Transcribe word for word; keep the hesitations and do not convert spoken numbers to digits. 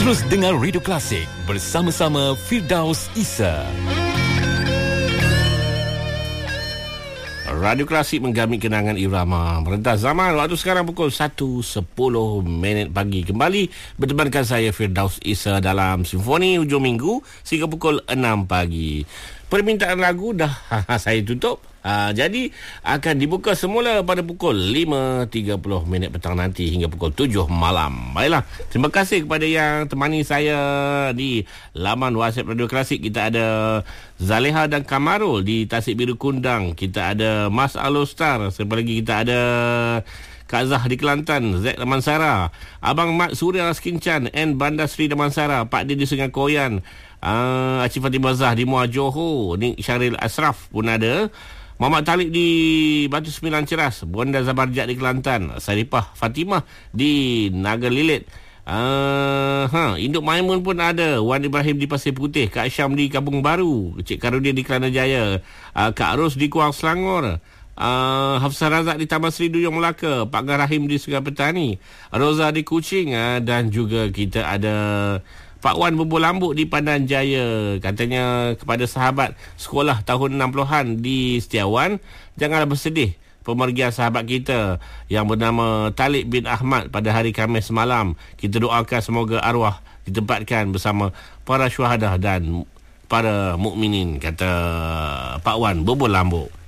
Terus dengar Radio Klasik bersama-sama Firdaus Isa. Radio Klasik menggamit kenangan irama merentas zaman. Waktu sekarang pukul satu sepuluh minit pagi. Kembali bertemankan saya Firdaus Isa dalam Simfoni hujung minggu sehingga pukul enam pagi. Permintaan lagu dah saya tutup. Ha, jadi akan dibuka semula pada pukul lima tiga puluh minit petang nanti hingga pukul tujuh malam. Baiklah, terima kasih kepada yang temani saya di laman WhatsApp Radio Klasik. Kita ada Zaleha dan Kamarul di Tasik Biru Kundang. Kita ada Mas Alostar. Siapa lagi? Kita ada Kak Zah di Kelantan, Z Damansara, Abang Mat Surya Skincan, N Bandar Sri Damansara, Pak Din di Sungai Koyan, uh, Acik Fatimah Zah di Muar Johor, Nik Syaril Asraf pun ada, Muhammad Talib di Batu Sembilan Ceras, Bonda Zabarjat di Kelantan, Saripah Fatimah di Naga Lilit, uh, ha, Induk Maimun pun ada, Wan Ibrahim di Pasir Putih, Kak Syam di Kampung Baru, Cik Karudin di Kelana Jaya, uh, Kak Ros di Kuang Selangor, Uh, Hafsah Razak di Taman Seri Duyung Melaka, Pak Garahim di Sungai Petani, Roza di Kuching, uh, dan juga kita ada Pak Wan Bubur Lambuk di Pandan Jaya. Katanya kepada sahabat sekolah tahun enam puluhan di Setiawan, janganlah bersedih pemergian sahabat kita yang bernama Talib bin Ahmad pada hari Khamis semalam. Kita doakan semoga arwah ditempatkan bersama para syuhada dan para mukminin, kata Pak Wan Bubur Lambuk.